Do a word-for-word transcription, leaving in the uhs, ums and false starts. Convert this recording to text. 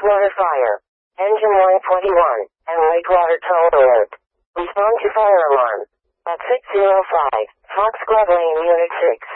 water fire. Engine one twenty-one, and lake water tow alert. Respond to fire alarm. At six oh five, Fox Glove Lane Unit six.